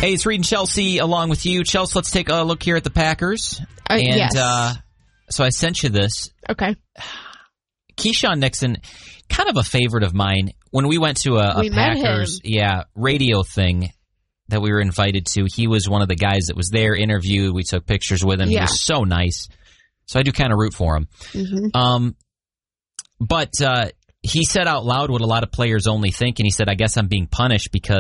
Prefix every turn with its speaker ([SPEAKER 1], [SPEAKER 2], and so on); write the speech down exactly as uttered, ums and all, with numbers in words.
[SPEAKER 1] Hey, it's Reed and Chelsea along with you. Chelsea, let's take a look here at the Packers.
[SPEAKER 2] Uh,
[SPEAKER 1] and
[SPEAKER 2] yes.
[SPEAKER 1] uh, so I sent you this.
[SPEAKER 2] Okay.
[SPEAKER 1] Keyshawn Nixon, kind of a favorite of mine. When we went to a, a
[SPEAKER 2] We met
[SPEAKER 1] Packers
[SPEAKER 2] him.
[SPEAKER 1] yeah, radio thing that we were invited to, he was one of the guys that was there, interviewed. We took pictures with him.
[SPEAKER 2] Yeah.
[SPEAKER 1] He was so nice. So I do kind of root for him.
[SPEAKER 2] Mm-hmm.
[SPEAKER 1] Um, but uh, he said out loud what a lot of players only think, and he said, I guess I'm being punished because